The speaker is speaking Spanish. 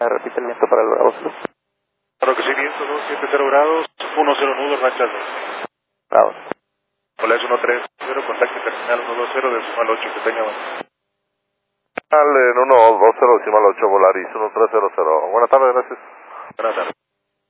Repite el viento para el Bravo Sur. Claro que sí, viento 270 grados, 10 nudo, ranchas 2. Bravo. Hola, es 130, contacto terminal 120 decimal 8, que tenga buen. En 120 decimal 8, Volaris 1300. Buenas tardes, gracias. Buenas tardes.